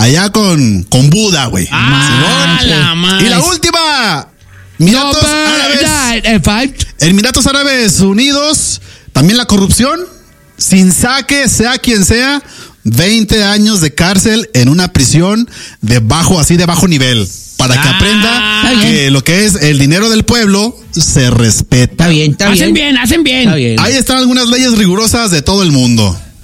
allá con Buda, güey. Y la última, Emiratos Árabes Unidos, también la corrupción, sin saque, sea quien sea, 20 años de cárcel en una prisión de bajo nivel. Para que aprenda que lo que es el dinero del pueblo se respeta. Está bien. Hacen bien. Ahí están algunas leyes rigurosas de todo el mundo.